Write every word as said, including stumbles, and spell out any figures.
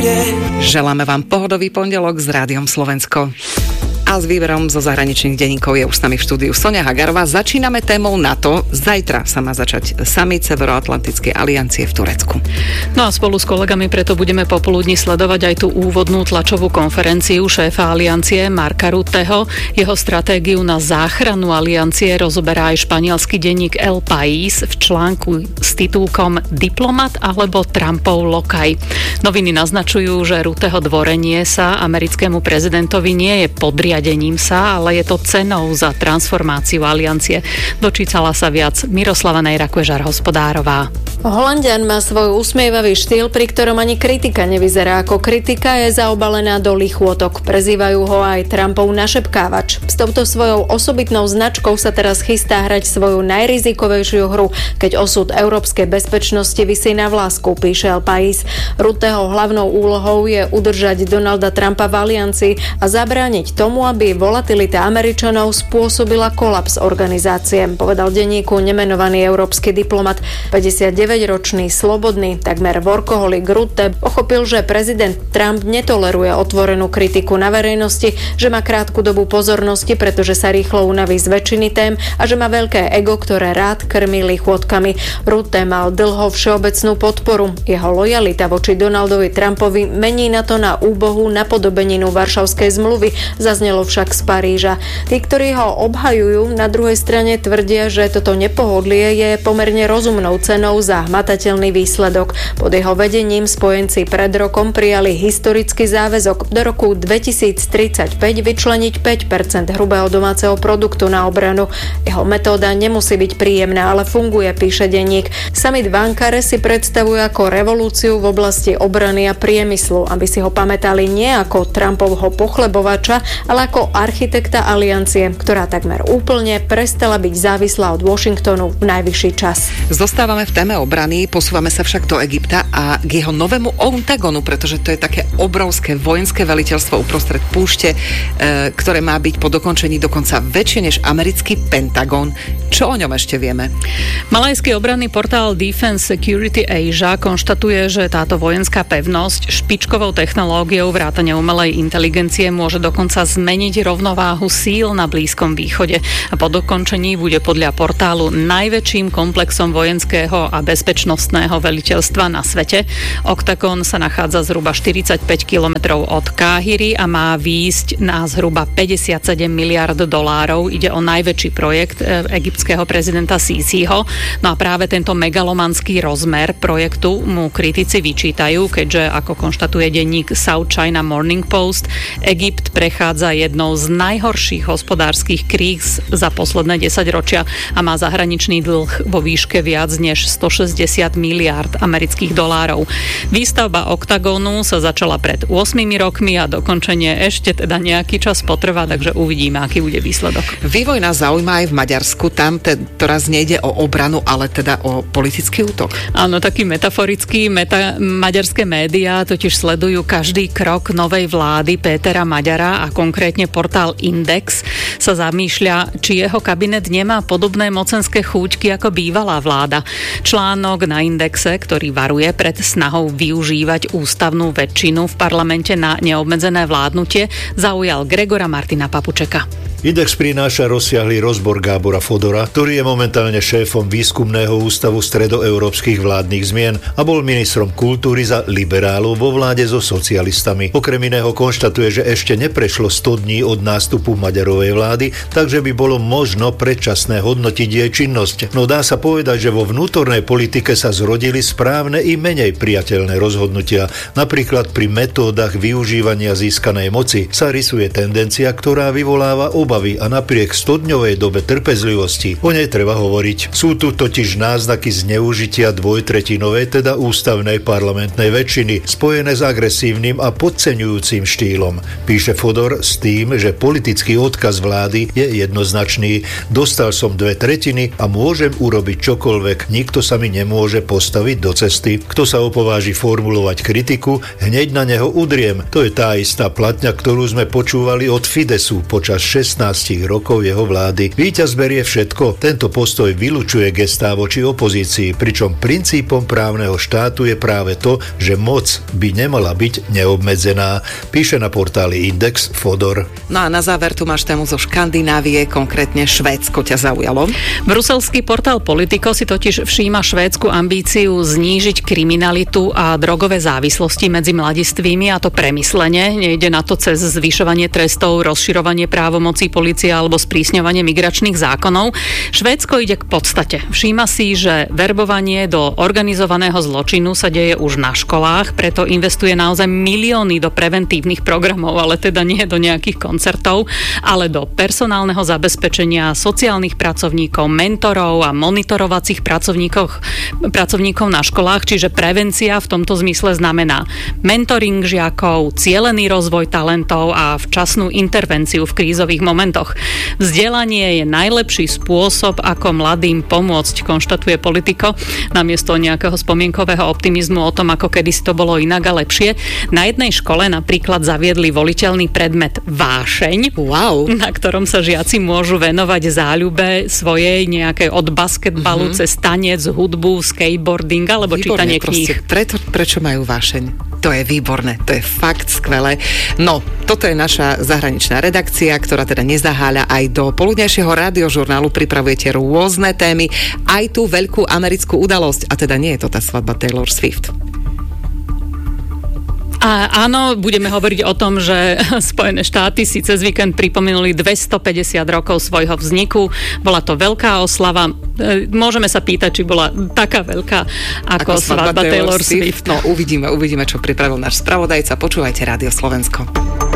Želáme vám pohodový pondelok s Rádiom Slovensko. A s výberom zo zahraničných denníkov je už s nami v štúdiu Soňa Hagarová. Začíname témou NATO. Zajtra sa má začať summit Severoatlantickej aliancie v Turecku. No a spolu s kolegami preto budeme popoludní sledovať aj tú úvodnú tlačovú konferenciu šéfa aliancie Marka Rutteho. Jeho stratégiu na záchranu aliancie rozoberá aj španielsky denník El País v článku s titulkom Diplomat alebo Trumpov lokaj. Noviny naznačujú, že Rutteho dvorenie sa americkému prezidentovi nie je podriadením sa, ale je to cenou za transformáciu aliancie. Dočítala sa viac Miroslava Nejra-Kvežar-Hospodárová. Holanďan má svoj usmievavý štýl, pri ktorom ani kritika nevyzerá ako kritika, je zaobalená do lichôtok. Prezývajú ho aj Trumpov našepkávač. S touto svojou osobitnou značkou sa teraz chystá hrať svoju najrizikovejšiu hru, keď osud európskej bezpečnosti visí na vlásku, píše El País. Rutteho hlavnou úlohou je udržať Donalda Trumpa v aliancii a zabrániť tomu, aby volatilita Američanov spôsobila kolaps organizácie, povedal denníku nemenovaný európsky diplomat. päťdesiatdeväťročný slobodný, takmer workoholik Rutte pochopil, že prezident Trump netoleruje otvorenú kritiku na verejnosti, že má krátku dobu pozornosti, pretože sa rýchlo unaví z väčšiny tém a že má veľké ego, ktoré rád krmí lichôtkami. Rutte mal dlho všeobecnú podporu. Jeho lojalita voči Donaldovi Trumpovi mení na to na úbohú napodobeninu Varšavskej zmluvy, zaznelo však z Paríža. Tí, ktorí ho obhajujú, na druhej strane tvrdia, že toto nepohodlie je pomerne rozumnou cenou za hmatateľný výsledok. Pod jeho vedením spojenci pred rokom prijali historický záväzok do roku dvetisíctridsaťpäť vyčleniť päť percent hrubého domáceho produktu na obranu. Jeho metóda nemusí byť príjemná, ale funguje, píše denník. Summit v Ankare si predstavuje ako revolúciu v oblasti obrany a priemyslu, aby si ho pamätali nie ako Trumpovho pochlebovača, ale ako architekta aliancie, ktorá takmer úplne prestala byť závislá od Washingtonu v najvyšší čas. Zostávame v téme obrany, posúvame sa však do Egypta a k jeho novému Pentagonu, pretože to je také obrovské vojenské veliteľstvo uprostred púšte, e, ktoré má byť po dokončení dokonca väčšie než americký Pentagon. Čo o ňom ešte vieme? Malajský obranný portál Defense Security Asia konštatuje, že táto vojenská pevnosť špičkovou technológiou vrátane umelej inteligencie môže dokonca zmeniť rovnováhu síl na Blízkom východe. A po dokončení bude podľa portálu najväčším komplexom vojenského a bezpečnostného veliteľstva na svete. Oktagon sa nachádza zhruba štyridsaťpäť kilometrov od Káhiry a má výjsť na zhruba päťdesiatsedem miliárd dolárov. Ide o najväčší projekt egyptského prezidenta Sísiho. No a práve tento megalomanský rozmer projektu mu kritici vyčítajú, keďže, ako konštatuje denník South China Morning Post, Egypt prechádza jednou z najhorších hospodárskych kríz za posledné desaťročia a má zahraničný dlh vo výške viac než stošesťdesiat miliárd amerických dolárov. Výstavba Oktagónu sa začala pred ôsmimi rokmi a dokončenie ešte teda nejaký čas potrvá, takže uvidíme, aký bude výsledok. Vývoj nás zaujíma aj v Maďarsku. Tam teraz nejde o obranu, ale teda o politický útok. Áno, taký metaforický. Meta, maďarské médiá totiž sledujú každý krok novej vlády Pétera Maďara a konkrétne portál Index sa zamýšľa, či jeho kabinet nemá podobné mocenské chúťky ako bývalá vláda. Článok na Indexe, ktorý varuje pred snahou využívať ústavnú väčšinu v parlamente na neobmedzené vládnutie, zaujal Gregora Martina Papučeka. Index prináša rozsiahly rozbor Gábora Fodora, ktorý je momentálne šéfom výskumného ústavu stredoeurópskych vládnych zmien a bol ministrom kultúry za liberálov vo vláde so socialistami. Okrem iného konštatuje, že ešte neprešlo sto dní od nástupu Maďarovej vlády, takže by bolo možno predčasné hodnotiť jej činnosť. No dá sa povedať, že vo vnútornej politike sa zrodili správne i menej priateľné rozhodnutia. Napríklad pri metódach využívania získanej moci sa rysuje tendencia, ktorá vyvoláva obavy a napriek stodňovej dobe trpezlivosti o nej treba hovoriť. Sú tu totiž náznaky zneužitia dvojtretinovej, teda ústavnej parlamentnej väčšiny, spojené s agresívnym a podceňujúcim štýlom. Píše Fodor s tým, že politický odkaz vlády je jednoznačný. Dostal som dve tretiny a môžem urobiť čokoľvek, nikto sa mi nemôže postaviť do cesty. Kto sa opováži formulovať kritiku, hneď na neho udriem. To je tá istá platňa, ktorú sme počúvali od Fidesu počas šestnástich pätnásť rokov jeho vlády. Víťaz berie všetko. Tento postoj vylučuje gestá voči opozícii, pričom princípom právneho štátu je práve to, že moc by nemala byť neobmedzená, píše na portáli Index Fodor. No a na záver tu máš tému zo Škandinávie, konkrétne Švédsko ťa zaujalo. Bruselský portál Politico si totiž všíma švédsku ambíciu znížiť kriminalitu a drogové závislosti medzi mladistvými, a to premyslene. Nejde na to cez zvyšovanie trestov, rozširovanie právomocí polície alebo sprísňovanie migračných zákonov. Švédsko ide k podstate. Všíma si, že verbovanie do organizovaného zločinu sa deje už na školách, preto investuje naozaj milióny do preventívnych programov, ale teda nie do nejakých koncertov, ale do personálneho zabezpečenia, sociálnych pracovníkov, mentorov a monitorovacích pracovníkov, pracovníkov na školách, čiže prevencia v tomto zmysle znamená mentoring žiakov, cielený rozvoj talentov a včasnú intervenciu v krízových momentoch. Vzdelanie je najlepší spôsob, ako mladým pomôcť, konštatuje Politico, namiesto nejakého spomienkového optimizmu o tom, ako kedysi to bolo inak a lepšie. Na jednej škole napríklad zaviedli voliteľný predmet vášeň, wow, na ktorom sa žiaci môžu venovať záľube svojej nejakej od basketbalu mm-hmm. cez tanec, hudbu, skateboarding alebo výborné, čítanie kníh. Preto, prečo majú vášeň? To je výborné, to je fakt skvelé. No, toto je naša zahraničná redakcia, ktorá teda nezaháľa. Aj do poludnejšieho rádiožurnálu pripravujete rôzne témy, aj tú veľkú americkú udalosť. A teda nie je to tá svadba Taylor Swift. A áno, budeme hovoriť o tom, že Spojené štáty si cez víkend pripomenuli dvestopäťdesiat rokov svojho vzniku. Bola to veľká oslava. Môžeme sa pýtať, či bola taká veľká ako, ako svadba Taylor, Taylor Swift. Swift. No uvidíme, uvidíme, čo pripravil náš spravodajca. Počúvajte Rádio Slovensko.